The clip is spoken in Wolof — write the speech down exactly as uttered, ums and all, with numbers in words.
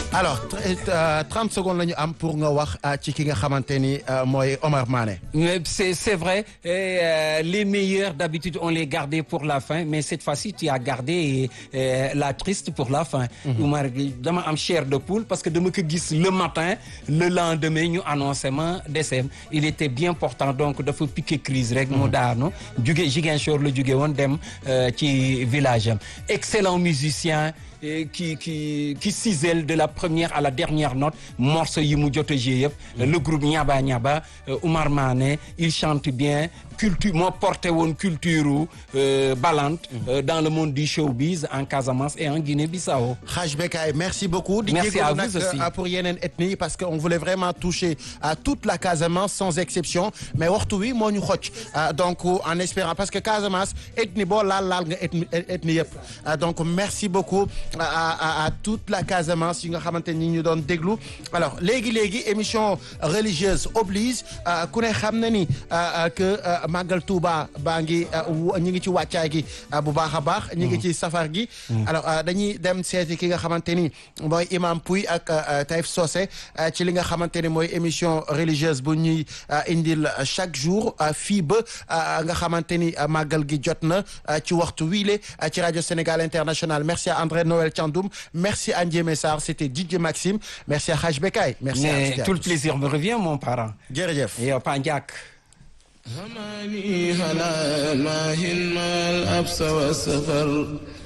alors trente secondes la ñu am pour nga wax ci ki nga xamante ni mooy Omar Mané. c'est c'est vrai et, euh, les meilleurs d'habitude on les gardait pour la fin mais cette fois-ci tu as gardé euh, la triste pour la fin. Mm-hmm. Oumar dama am chair de poule parce que dama ko gis le matin le lendemain ñu annoncé ma décès il était bien portant donc dafa piqué crise rek. mu daanu jóge Ziguinchor la jóge woon dem ci village am excellent musicien. Et qui qui qui cisèle de la première à la dernière note morceau yi mu jot a joué yëpp. Le groupe Ñaba Ñaba Oumar Mané il chante bien culture moo porté woon culture euh, balante euh, dans le monde du showbiz en Casamance et en Guinée-Bissau. Hadj Bekkay merci beaucoup. Merci à vous aussi pour yeneen ethnie parce que on voulait vraiment toucher à toute la Casamance sans exception mais waxtu wi moo ñu xocc donc en espérant parce que Casamance ethnie boo laal laal nga ethnie ethnie yëpp donc merci beaucoup. À, à, à toute la Casamance yi nga xamante ni ñu doon déglu alors léegi léegi émission religieuse oblige ku ne xam na ni que Magal Touba baa ngi ñi ngi ci wàccaay gi bu baax a baax ñi ngi ci safar gi alors dañuy dem seeti ki nga xamante ni mooy Imam Pouy ak Taïf Socé ci li nga xamante ni mooy émission religieuse bu ñuy indil chaque jour fii ba nga xamante ni Magal gi jot na ci waxtu wiile ci Radio Sénégal International. Merci à André Noël Thiandoum, merci à Ndiémé Sarr, c'était D J Maxime, merci à Hadj Bekkay, merci mais à tout le plaisir me revient mon parent. jërëjëf yow Pa Ndiak. هماني هلا ماهن ما الأبس والسفر